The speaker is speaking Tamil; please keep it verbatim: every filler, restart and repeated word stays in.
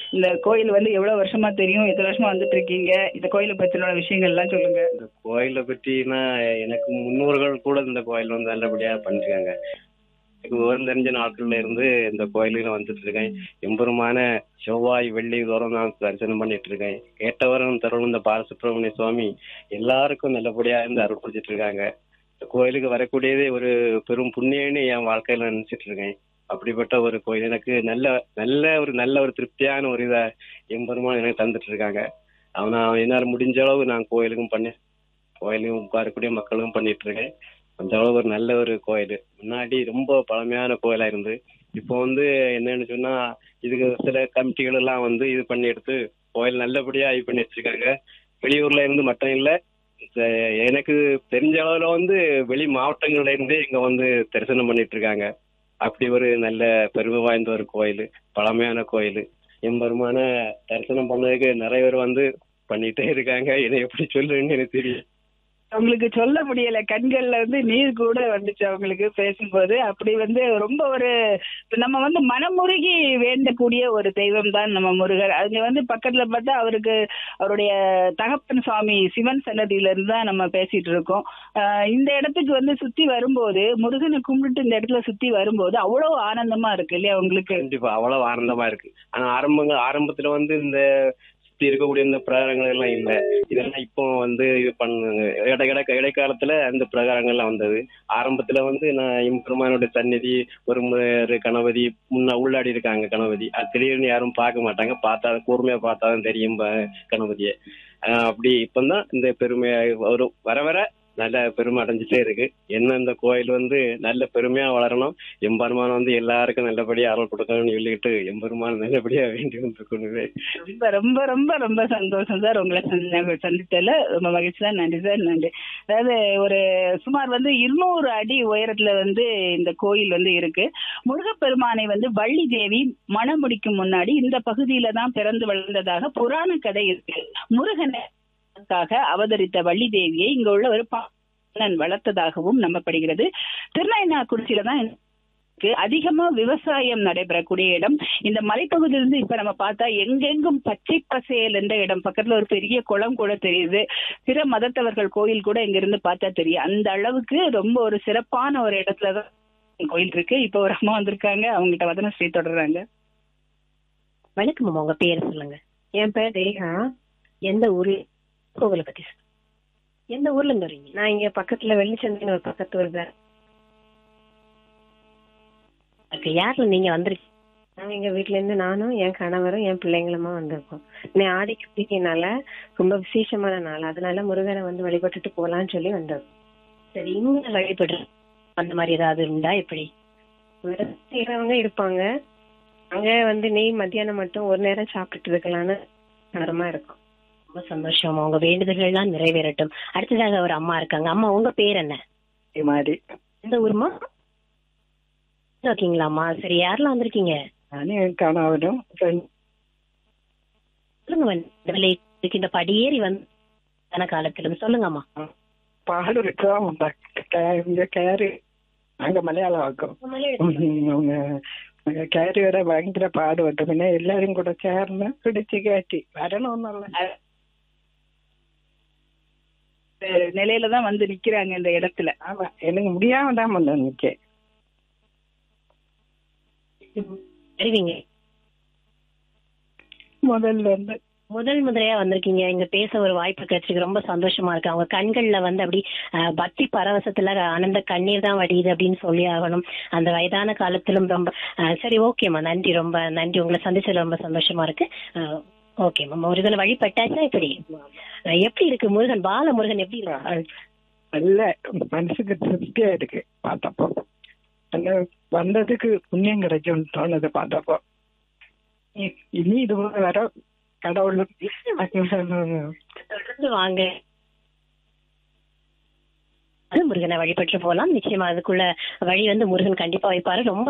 இந்த கோயில் வந்து எவ்வளவு வருஷமா தெரியும்? எத்தனை வருஷமா வந்துட்டு இருக்கீங்க? இந்த கோயிலை பத்தின விஷயங்கள் எல்லாம் சொல்லுங்க. இந்த கோயிலை பற்றினா எனக்கு முன்னோர்கள் கூட இந்த கோயில் வந்து நல்லபடியா பண்ணிருக்காங்க. எனக்கு விவரம் தெரிஞ்ச நாட்கள்ல இருந்து இந்த கோயிலுக்கு நான் வந்துட்டு இருக்கேன். எம்பெருமான செவ்வாய் வெள்ளி தோறும் நான் தரிசனம் பண்ணிட்டு இருக்கேன். கேட்டவரம் தருணம் இந்த பாலசுப்ரமணிய சுவாமி எல்லாருக்கும் நல்லபடியா இருந்து அருள் புரிஞ்சிட்டு இருக்காங்க. இந்த கோயிலுக்கு வரக்கூடியதே ஒரு பெரும் புண்ணியன்னு என் வாழ்க்கையில நினைச்சிட்டு இருக்கேன். அப்படிப்பட்ட ஒரு கோயில் எனக்கு நல்ல நல்ல ஒரு நல்ல ஒரு திருப்தியான ஒரு இதை எம்பெருமான் எனக்கு தந்துட்டு இருக்காங்க. அவனை என்னால் முடிஞ்ச அளவு நான் கோயிலுக்கும் பண்ணி கோயிலையும் வரக்கூடிய மக்களுக்கும் பண்ணிட்டு இருக்கேன். அந்த அளவு ஒரு நல்ல ஒரு கோயில். முன்னாடி ரொம்ப பழமையான கோயிலா இருந்து இப்போ வந்து என்னன்னு சொன்னா இதுக்கு சில கமிட்டிகள் எல்லாம் வந்து இது பண்ணி எடுத்து கோயில் நல்லபடியா இது பண்ணி வச்சிருக்காங்க. வெளியூர்ல இருந்து மட்டும் இல்ல, இந்த எனக்கு தெரிஞ்ச அளவுல வந்து வெளி மாவட்டங்கள்ல இருந்து இங்க வந்து தரிசனம் பண்ணிட்டு இருக்காங்க. அப்படி ஒரு நல்ல பெருமை வாய்ந்த ஒரு கோயில், பழமையான கோயில். எம்பெருமான தரிசனம் பண்ணதுக்கு நிறைய பேர் வந்து பண்ணிட்டே இருக்காங்க. என்னை எப்படி சொல்லுன்னு எனக்கு தெரியும். உங்களுக்கு சொல்ல முடியல. கண்கள்ல வந்து நீர் கூட வந்துச்சு அவங்களுக்கு பேசும்போது. அப்படி வந்து ரொம்ப ஒரு நம்ம வந்து மனமுருகி வேண்டக்கூடிய ஒரு தெய்வம் தான் நம்ம முருகர். அங்க வந்து பக்கத்துல பார்த்தா அவருக்கு அவருடைய தகப்பன் சுவாமி சிவன் சன்னதியில இருந்து தான் நம்ம பேசிட்டு இருக்கோம். ஆஹ் இந்த இடத்துக்கு வந்து சுத்தி வரும்போது, முருகனை கும்பிட்டு இந்த இடத்துல சுத்தி வரும்போது அவ்வளவு ஆனந்தமா இருக்கு இல்லையா உங்களுக்கு? கண்டிப்பா அவ்வளவு ஆனந்தமா இருக்கு. ஆனா ஆரம்பங்க ஆரம்பத்துல வந்து இந்த சுத்தி இருக்கக்கூடிய இந்த பிரகாரங்கள் எல்லாம் இல்ல. இதெல்லாம் இப்போ வந்து இது பண்ணுங்க இடை இடை இடைக்காலத்துல அந்த பிரகாரங்கள்லாம் வந்தது. ஆரம்பத்துல வந்து நான் எம்பெருமானுடைய சந்நிதி ஒரு மு- ஒரு கணபதி முன்ன உள்ளாடி இருக்காங்க கணபதி. அது திடீர்னு யாரும் பார்க்க மாட்டாங்க. பார்த்தா கூர்மையா பார்த்தாதான் தெரியும் ப- கணபதியை. ஆஹ் அப்படி இப்பதான் இந்த பெருமையா ஒரு வர வர நல்ல பெருமை அடைஞ்சிட்டே இருக்கு. என்ன இந்த கோயில் வந்து நல்ல பெருமையா வளரணும். எம்பெருமான் வந்து எல்லாருக்கும் நல்லபடியா அருள் கொடுக்கணும்னு சொல்லிக்கிட்டு எம்பெருமான் நல்லபடியா வேண்டி கொண்டு ரொம்ப ரொம்ப ரொம்ப ரொம்ப சந்தோஷம் சார் உங்களை சந்தி- சந்தித்ததுல ரொம்ப மகிழ்ச்சி சார். நன்றி சார், நன்றி. அதாவது ஒரு சுமார் வந்து இருநூறு அடி உயரத்துல வந்து இந்த கோயில் வந்து இருக்கு. முருகப்பெருமானை வந்து வள்ளி தேவி மணம் முடிக்கும் முன்னாடி இந்த பகுதியில தான் பிறந்து வளர்ந்ததாக புராண கதை இருக்கு. முருகனை அவதரித்த வள்ளி தேவியை இங்க உள்ள ஒரு பாணன் வளர்த்ததாகவும் நம்பப்படுகிறது. திருநாயனாக்குறிச்சியில தான் இருக்கு. அதிகமா விவசாயம் நடைபெறக்கூடிய இடம். இந்த மலைப்பகுதியிலிருந்து இப்ப நம்ம பார்த்தா எங்கெங்கும் பச்சை பசேல் என்ற இடம், பக்கத்துல ஒரு பெரிய குளம் கூட தெரியுது. பிற மதத்தவர்கள் கோயில் கூட இங்க இருந்து பார்த்தா தெரியும். அந்த அளவுக்கு ரொம்ப ஒரு சிறப்பான ஒரு இடத்துலதான் கோயில் இருக்கு. இப்ப ஒரு அம்மா வந்திருக்காங்க, அவங்ககிட்ட வதன ஸ்ரீ தொடர்றாங்க. வணக்கம் அம்மா, உங்க பேர் சொல்லுங்க. என் பேர் ரேகா. எந்த ஊர்ல கோவிலை பத்தி சொல்லுங்க. எந்த ஊர்ல இருந்து வரீங்க? நான் இங்க பக்கத்துல வெள்ளிச்சந்திரன் ஒரு பக்கத்து ஊர் தான். ஓகே, யார்ல நீங்க வந்திருக்கீங்க? நாங்க எங்க வீட்டுல இருந்து நானும் என் கணவரும் என் பிள்ளைங்களுமா வந்திருக்கோம். இன்னும் ஆடி கிருத்திகைனால ரொம்ப விசேஷமான நாள், அதனால முருகனை வந்து வழிபட்டுட்டு போலான்னு சொல்லி வந்தோம். சரி, இங்க வழிபடுற அந்த மாதிரி ஏதாவது உண்டா? எப்படி செய்யறவங்க இருப்பாங்க. அங்க வந்து நெய் மத்தியானம் மட்டும் ஒரு நேரம் சாப்பிட்டுட்டு இருக்கலாம்னு நேரமா இருக்கும். ரொம்ப சந்தோஷமா, உங்க வேண்டுதல்கள் எல்லாம் நிறைவேறட்டும். அடுத்ததாக ஒரு அம்மா இருக்காங்க. அம்மா, உங்க பேர் என்ன? மாதிரி எந்த ஊர்மா? ஓகேங்களாம்மா. சரி, யாரெல்லாம் வந்திருக்கீங்க? நானே என் கணவரும் சொல்லுங்க. வந்து இந்த படியேறி வந்து காலத்துல இருந்து சொல்லுங்கம்மா. பாடு இருக்கோம். இங்க கேரி அங்க மலையாளம் ஆக்கும். அவங்க கேரியோட பயங்கர பாடுபட்டு പിന്നെ എല്ലാരും കൂടെ ചേർന്ന് പിടിച്ച് കയറ്റി വരണമെന്നുള്ള நிலையில தான் வந்து நிக்கிறாங்க இந்த இடத்துல. ஆமா, எனக்கு முடியாம தான் வந்து நிக்க. அறிவீங்க முதல்ல இருந்து முதல் முதலையா வந்திருக்கீங்க. இங்க பேச ஒரு வாய்ப்பு கிடைச்சிருக்கு, ரொம்ப சந்தோஷமா இருக்கு. அவங்க கண்கள்ல வந்து அப்படி அஹ், பக்தி பரவசத்துல ஆனந்த கண்ணீர் தான் வடியுது அப்படின்னு சொல்லி ஆகணும். அந்த வயதான காலத்திலும் ரொம்ப அஹ், சரி, ஓகேம்மா, நன்றி, ரொம்ப நன்றி. உங்களை சந்திச்சதுல ரொம்ப சந்தோஷமா இருக்கு. ஓகே மேம், ஒரு இதில் வழிபட்டாச்சா? இப்படி அஹ், எப்படி இருக்கு முருகன், பால முருகன் எப்படி இருக்கு? நல்ல மனசுக்கு திருப்தியா இருக்கு பார்த்தப்போ. அந்த வந்ததுக்கு புண்ணியம் கிடைக்கும்னு தோணுது பார்த்தப்போ. இ- இனி இது வர கடவுள் தொடர்ந்து வாங்க, முருகனை வழிபட்டு போலாம். நிச்சயமா அதுக்குள்ள வழி வந்து முருகன் கண்டிப்பா வைப்பாரு. ரொம்ப